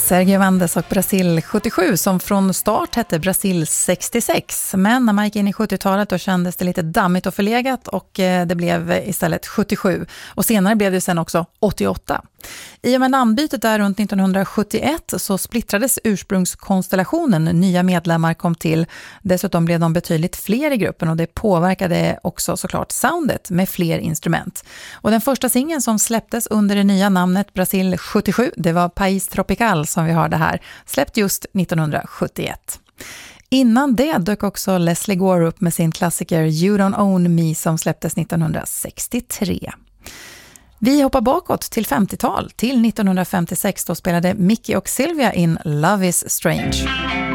Sergio Mendes och Brasil 77 som från start hette Brasil 66. Men när man gick in i 70-talet då kändes det lite dammigt och förlegat och det blev istället 77. Och senare blev det sen också 88. I och med namnbytet där runt 1971 så splittrades ursprungskonstellationen. Nya medlemmar kom till. Dessutom blev de betydligt fler i gruppen och det påverkade också såklart soundet med fler instrument. Och den första singeln som släpptes under det nya namnet Brasil 77, det var País Tropical som vi hörde här, släppt just 1971. Innan det dök också Leslie Gore upp med sin klassiker You Don't Own Me som släpptes 1963. Vi hoppar bakåt till 50-tal. Till 1956 då spelade Mickey och Sylvia in Love is Strange.